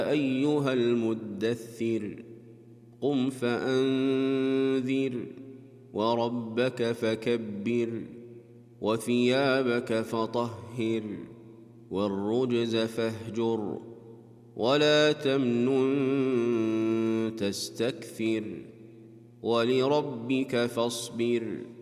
أيها المدثر قم فأنذر وربك فكبر وثيابك فطهر والرجز فاهجر ولا تمنن تستكثر ولربك فاصبر